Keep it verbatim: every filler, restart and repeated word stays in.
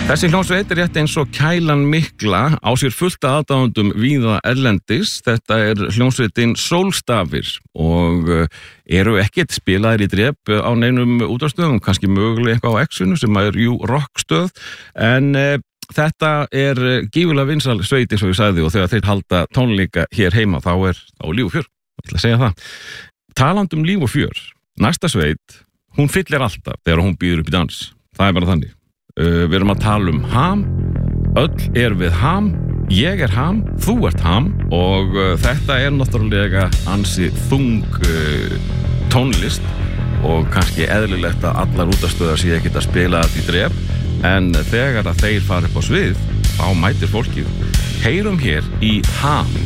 Þessi hljómsveit er rétt eins og Kælan mikla á sér fullt af aðdáendum víða erlendis. Þetta er hljómsveitin Sólstafir og eru ekkert spilaðir í drep á neinum útvarpsstöðum, kannski mögulega eitthvað á X-inu sem er jú rockstöð, en e, þetta er gífurlega vinsæl sveit eins og ég sagði, og þegar þeir halda tónleika hér heima þá er á líf og fjör, ég ætla að segja það. Talandi um líf og fjör, næsta sveit, hún fyllir alltaf þegar hún býður upp í dans, það er bara þannig. Uh, við erum að tala um ham, öll er við ham, ég er ham, þú ert ham og uh, þetta er náttúrulega ansi þung uh, tónlist og kannski eðlilegt að allar útastöðar sé ekki að spila þetta í drep, en þegar að þeir fara upp á svið, þá mætir fólkið. Heyrum hér í ham.